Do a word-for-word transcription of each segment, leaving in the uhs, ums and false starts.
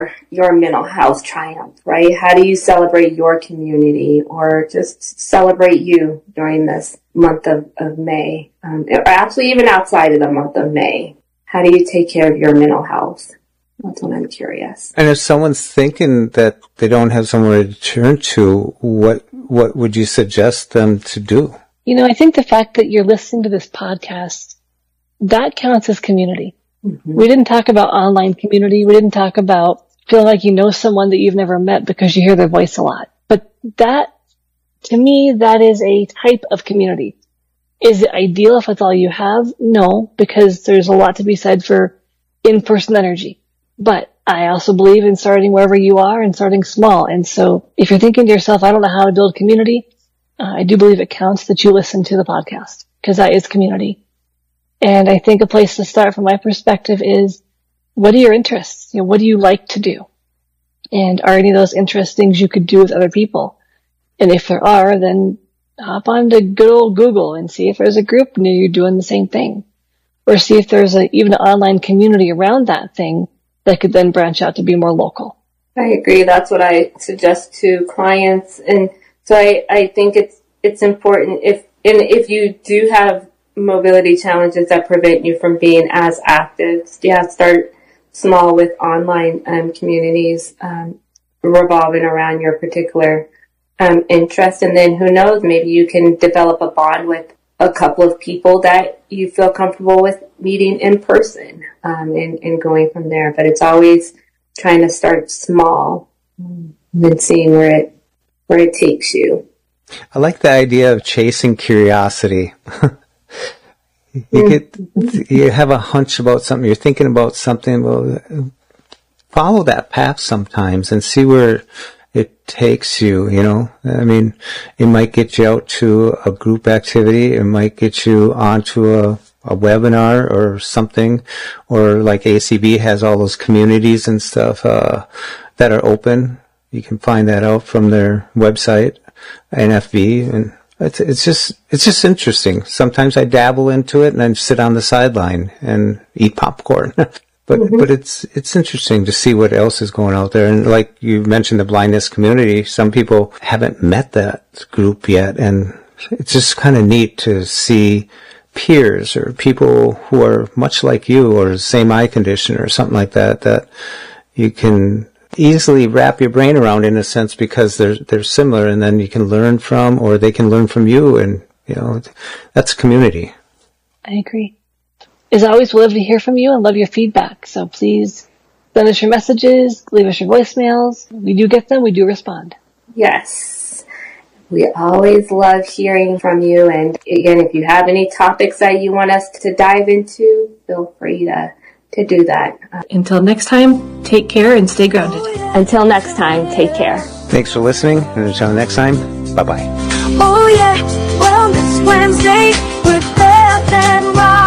your mental health triumph, right? How do you celebrate your community or just celebrate you during this month of, of May? Um, or actually even outside of the month of May, how do you take care of your mental health? That's what I'm curious. And if someone's thinking that they don't have somewhere to turn to, what what would you suggest them to do? You know, I think the fact that you're listening to this podcast, that counts as community. Mm-hmm. We didn't talk about online community. We didn't talk about feeling like you know someone that you've never met because you hear their voice a lot. But that, to me, that is a type of community. Is it ideal if that's all you have? No, because there's a lot to be said for in-person energy. But I also believe in starting wherever you are and starting small. And so if you're thinking to yourself, I don't know how to build community, uh, I do believe it counts that you listen to the podcast, because that is community. And I think a place to start from my perspective is, what are your interests? You know, what do you like to do? And are any of those interests things you could do with other people? And if there are, then hop on to good old Google and see if there's a group near you doing the same thing. Or see if there's a, even an online community around that thing that could then branch out to be more local. I agree. That's what I suggest to clients. And so I, I think it's, it's important if, and if you do have mobility challenges that prevent you from being as active, you have to start small with online um, communities um, revolving around your particular um, interest. And then who knows, maybe you can develop a bond with a couple of people that you feel comfortable with meeting in person um, and, and going from there. But it's always trying to start small and then seeing where it where it takes you. I like the idea of chasing curiosity. You get, you have a hunch about something, you're thinking about something, well, follow that path sometimes and see where it takes you, you know. I mean, it might get you out to a group activity, it might get you onto a, a webinar or something, or like A C B has all those communities and stuff, uh, that are open. You can find that out from their website, N F B, and It's, it's just, it's just interesting. Sometimes I dabble into it and then sit on the sideline and eat popcorn. but, mm-hmm. but it's, it's interesting to see what else is going out there. And like you mentioned, the blindness community, some people haven't met that group yet. And it's just kind of neat to see peers or people who are much like you or the same eye condition or something like that, that you can easily wrap your brain around in a sense because they're they're similar, and then you can learn from, or they can learn from you, and you know, that's community. I agree. As always, we'll love to hear from you and love your feedback. So please send us your messages, leave us your voicemails. We do get them. We do respond. Yes. We always love hearing from you. And again, if you have any topics that you want us to dive into, feel free to to do that. Until next time, take care and stay grounded. Until next time, take care. Thanks for listening, and until next time, bye-bye. Oh yeah, Wellness Wednesday with Beth and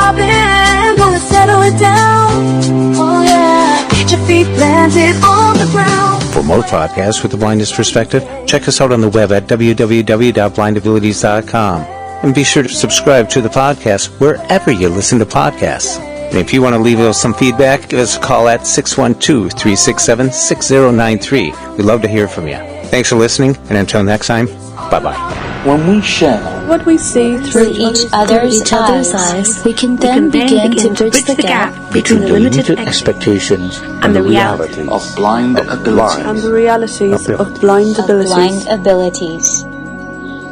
Robin. Gonna settle it down. Oh yeah, get your feet planted on the ground. For more podcasts with the blindness perspective, check us out on the web at w w w dot blind abilities dot com. And be sure to subscribe to the podcast wherever you listen to podcasts. And if you want to leave us some feedback, give us a call at six one two, three six seven, six zero nine three. We'd love to hear from you. Thanks for listening, and until next time, bye-bye. When we share what we see through each other's, each other's eyes, eyes, we can then, we can begin, then begin to bridge the gap between the limited expectations and the reality of blind abilities. And the realities of blind abilities. Blind abilities.